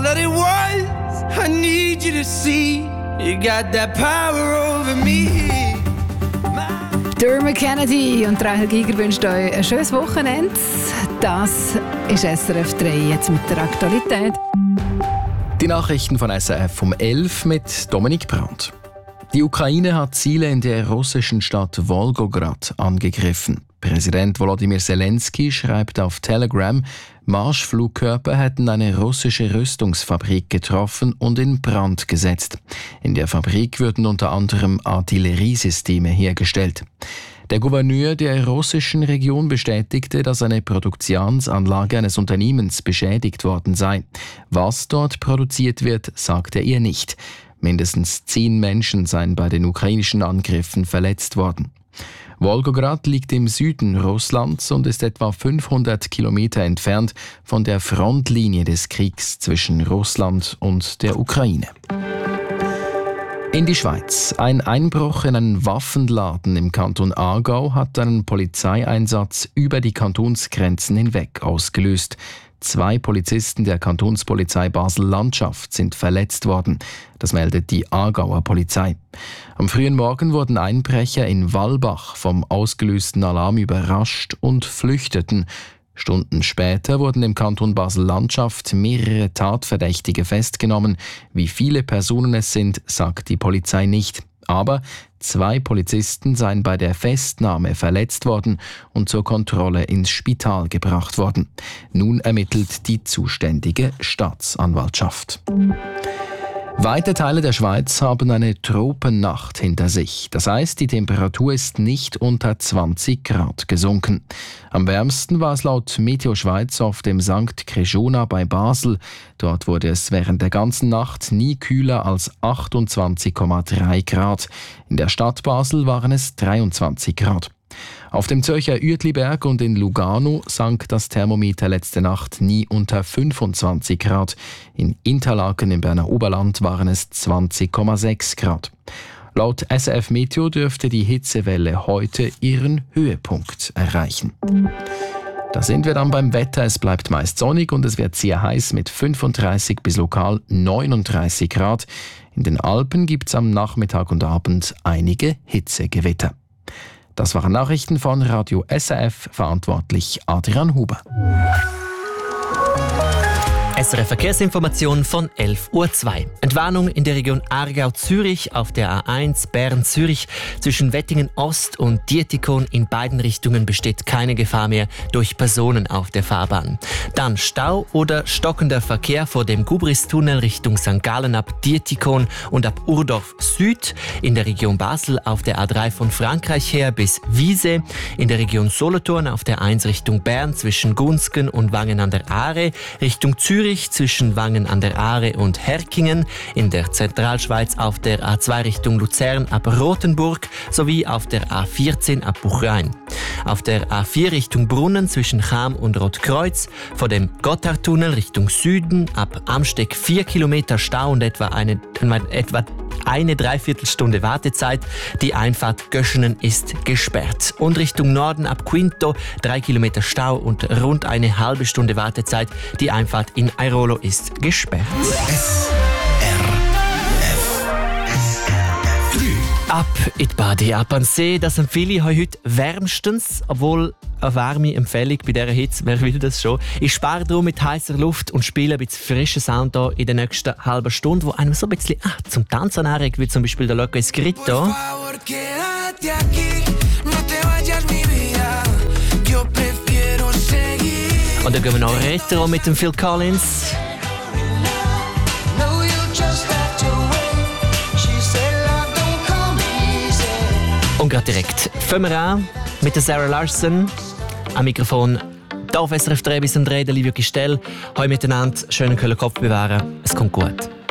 that it was. I need you to see you got that power over me. Dermot Kennedy und Rahel Giger wünscht euch ein schönes Wochenende. Das ist SRF 3 jetzt mit der Aktualität. Die Nachrichten von SRF um 11 mit Dominik Brandt. Die Ukraine hat Ziele in der russischen Stadt Wolgograd angegriffen. Präsident Volodymyr Zelensky schreibt auf Telegram, Marschflugkörper hätten eine russische Rüstungsfabrik getroffen und in Brand gesetzt. In der Fabrik würden unter anderem Artilleriesysteme hergestellt. Der Gouverneur der russischen Region bestätigte, dass eine Produktionsanlage eines Unternehmens beschädigt worden sei. Was dort produziert wird, sagte er nicht. Mindestens 10 Menschen seien bei den ukrainischen Angriffen verletzt worden. Wolgograd liegt im Süden Russlands und ist etwa 500 Kilometer entfernt von der Frontlinie des Kriegs zwischen Russland und der Ukraine. In die Schweiz. Ein Einbruch in einen Waffenladen im Kanton Aargau hat einen Polizeieinsatz über die Kantonsgrenzen hinweg ausgelöst. 2 Polizisten der Kantonspolizei Basel-Landschaft sind verletzt worden. Das meldet die Aargauer Polizei. Am frühen Morgen wurden Einbrecher in Wallbach vom ausgelösten Alarm überrascht und flüchteten. Stunden später wurden im Kanton Basel-Landschaft mehrere Tatverdächtige festgenommen. Wie viele Personen es sind, sagt die Polizei nicht. Aber 2 Polizisten seien bei der Festnahme verletzt worden und zur Kontrolle ins Spital gebracht worden. Nun ermittelt die zuständige Staatsanwaltschaft. Weite Teile der Schweiz haben eine Tropennacht hinter sich. Das heißt, die Temperatur ist nicht unter 20 Grad gesunken. Am wärmsten war es laut Meteo Schweiz auf dem St. Krishona bei Basel. Dort wurde es während der ganzen Nacht nie kühler als 28,3 Grad. In der Stadt Basel waren es 23 Grad. Auf dem Zürcher Uetliberg und in Lugano sank das Thermometer letzte Nacht nie unter 25 Grad. In Interlaken im Berner Oberland waren es 20,6 Grad. Laut SRF Meteo dürfte die Hitzewelle heute ihren Höhepunkt erreichen. Da sind wir dann beim Wetter. Es bleibt meist sonnig und es wird sehr heiß mit 35 bis lokal 39 Grad. In den Alpen gibt es am Nachmittag und Abend einige Hitzegewitter. Das waren Nachrichten von Radio SRF, verantwortlich Adrian Huber. SRF Verkehrsinformation von 11:02 Uhr. Entwarnung in der Region Aargau-Zürich auf der A1 Bern-Zürich. Zwischen Wettingen Ost und Dietikon in beiden Richtungen besteht keine Gefahr mehr durch Personen auf der Fahrbahn. Dann Stau oder stockender Verkehr vor dem Gubristunnel Richtung St. Gallen ab Dietikon und ab Urdorf Süd. In der Region Basel auf der A3 von Frankreich her bis Wiese. In der Region Solothurn auf der 1 Richtung Bern zwischen Gunsgen und Wangen an der Aare. Richtung Zürich zwischen Wangen an der Aare und Herkingen, in der Zentralschweiz auf der A2 Richtung Luzern ab Rothenburg sowie auf der A14 ab Buchrein. Auf der A4 Richtung Brunnen zwischen Cham und Rotkreuz, vor dem Gotthardtunnel Richtung Süden ab Amsteeg 4 Kilometer Stau und etwa eine Dreiviertelstunde Wartezeit. Die Einfahrt Göschenen ist gesperrt. Und Richtung Norden ab Quinto 3 Kilometer Stau und rund eine halbe Stunde Wartezeit. Die Einfahrt in Airolo ist gesperrt. Ab in die Bade, ab an den See, das empfehle ich euch heute wärmstens, obwohl eine warme Empfehlung bei dieser Hitze, wer will das schon. Ich spare darum mit heißer Luft und spiele ein bisschen frischen Sound hier in der nächsten halben Stunde, wo einem so ein bisschen zum Tanzen anregt, wie zum Beispiel der Loco Escrito. Und dann gehen wir noch Retro mit dem Phil Collins. Und gerade direkt fangen wir an mit der Sarah Larson. Am Mikrofon hier auf SRF 3 bis 3, der Livio Gistel. Heute miteinander schönen kühlen Kopf bewahren. Es kommt gut.